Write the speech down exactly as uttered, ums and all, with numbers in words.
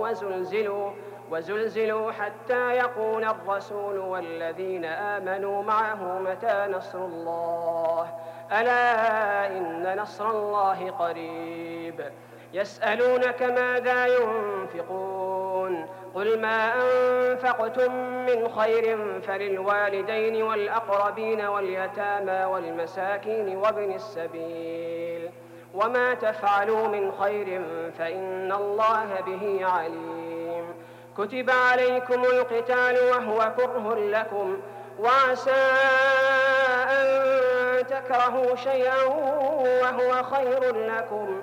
وزلزلوا وزلزلوا حتى يقول الرسول والذين آمنوا معه متى نصر الله ألا إن نصر الله قريب. يسألونك ماذا ينفقون قل ما أنفقتم من خير فللوالدين والأقربين واليتامى والمساكين وابن السبيل وما تفعلوا من خير فإن الله به عليم. كتب عليكم القتال وهو كره لكم وعسى أن تكرهوا شيئا وهو خير لكم